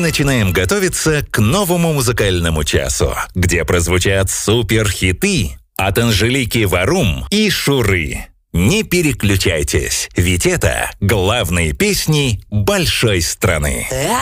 мы начинаем готовиться к новому музыкальному часу, где прозвучат суперхиты от Анжелики Варум и Шуры. Не переключайтесь, ведь это главные песни большой страны.